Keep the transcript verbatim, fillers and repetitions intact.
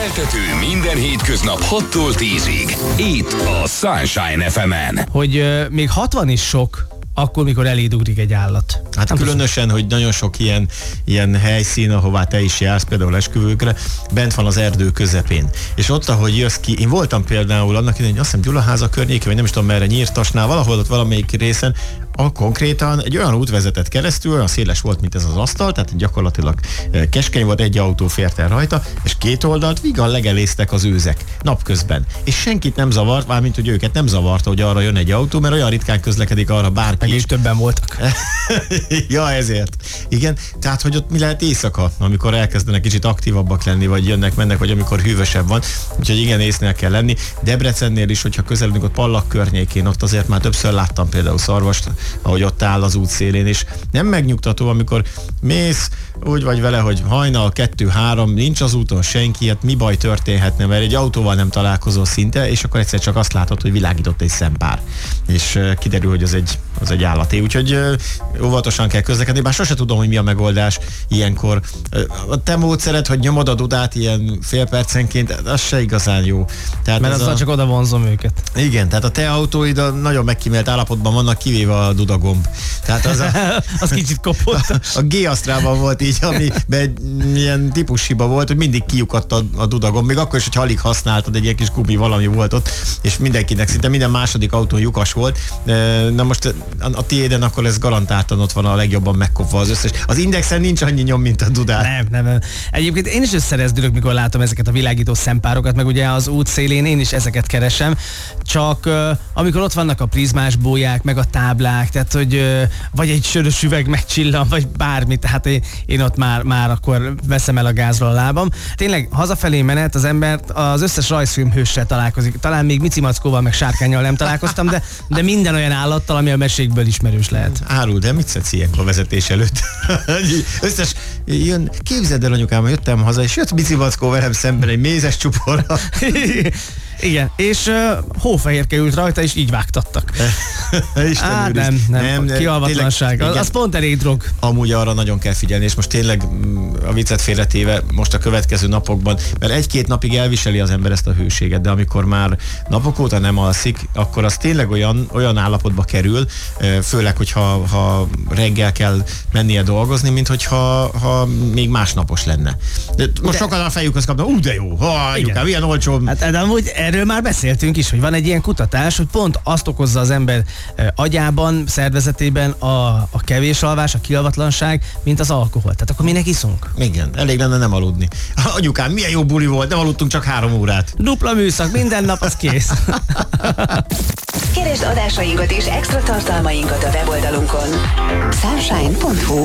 Keltető minden hétköznap hattól tízig. Itt a Sunshine ef emen. Hogy euh, még hatvan is sok, akkor, mikor eléd ugrik egy állat. Hát nem különösen, tudom. Hogy nagyon sok ilyen, ilyen helyszín, ahová te is jársz, például esküvőkre, bent van az erdő közepén. És ott, ahogy jössz ki, én voltam például annak idején, azt hiszem Gyulaháza környékén, vagy nem is tudom merre, Nyírtasnál, valahol ott valamelyik részen, a konkrétan egy olyan út vezetett keresztül, olyan széles volt, mint ez az asztal, tehát gyakorlatilag keskeny volt, egy autó fért el rajta, és két oldalt vígan legeléztek az őzek napközben. És senkit nem zavart, mármint hogy őket nem zavarta, hogy arra jön egy autó, mert olyan ritkán közlekedik arra bárki. Meg is többen voltak. Ja, ezért. Igen, tehát hogy ott mi lehet éjszaka, amikor elkezdenek kicsit aktívabbak lenni, vagy jönnek, mennek, vagy amikor hűvösebb van. Úgyhogy igen, észnél kell lenni. Debrecennél is, hogyha közelünk ott Pallak környékén, ott azért már többször láttam például szarvast, ahogy ott áll az út szélén, és nem megnyugtató, amikor mész, úgy vagy vele, hogy hajnal, kettő, három, nincs az úton senki, hát mi baj történhetne, mert egy autóval nem találkozol szinte, és akkor egyszer csak azt látod, hogy világított egy szempár. És uh, kiderül, hogy az egy, az egy állaté. Úgyhogy uh, óvatosan kell közlekedni, bár sose tudom, hogy mi a megoldás ilyenkor. Uh, a te módszered, hogy nyomod a dudát ilyen fél percenként, az se igazán jó. Tehát mert azzal a... csak oda vonzom őket. Igen, tehát a te autóid a nagyon megkímélt állapotban vannak, kivéve a dudagomb. Tehát az, a, az kicsit kopott. A, a G-Astrában volt így, amiben egy ilyen típushiba volt, hogy mindig kiukadt a, a dudagomb, még akkor is, hogy alig használtad, egy ilyen kis gumi valami volt ott, és mindenkinek, szinte minden második autón lyukas volt. Na most a, a tiéden akkor ez garantáltan ott van a legjobban megkopva az összes. Az Indexen nincs annyi nyom, mint a dudán. Nem, nem, nem. Egyébként én is összerezdülök, mikor látom ezeket a világító szempárokat, meg ugye az út szélén én is ezeket keresem, csak uh, amikor ott vannak a prizmás bóják, meg a táblák, tehát hogy uh, vagy egy sörös üveg megcsillan, vagy bármi, tehát én, én ott már, már akkor veszem el a gázról a lábam. Tényleg hazafelé menet az ember az összes rajzfilm hőssel találkozik. Talán még Mici Mackóval, meg Sárkánnyal nem találkoztam, de, de minden olyan állattal, ami a mesékből ismerős lehet. Árul, de mit szedsz ilyenkor a vezetés előtt? Összes, jön, képzeld el, anyukám, jöttem haza, és jött Mici Mackó velem szemben egy mézes csuporra. Igen, és uh, hófehérke ült rajta, és így vágtattak. Á, nem, nem, nem kialvatlanság. Az, az pont elég drog. Amúgy arra nagyon kell figyelni, és most tényleg a viccet félretéve most a következő napokban, mert egy-két napig elviseli az ember ezt a hőséget, de amikor már napok óta nem alszik, akkor az tényleg olyan, olyan állapotba kerül, főleg, hogyha ha reggel kell mennie dolgozni, mint hogyha ha még másnapos lenne. De most de... sokan a fejükhez kapnak, ú, de jó, ha, anyukám, ilyen olcsó. Hát, de amúgy erről már beszéltünk is, hogy van egy ilyen kutatás, hogy pont azt okozza az ember agyában, szervezetében a, a kevés alvás, a kialvatlanság, mint az alkohol. Tehát akkor minek iszunk? Igen, elég lenne nem aludni. Anyukám, milyen jó buli volt, nem aludtunk csak három órát. Dupla műszak, minden nap, az kész. Keresd adásainkat és extra tartalmainkat a weboldalunkon. sunshine pont hu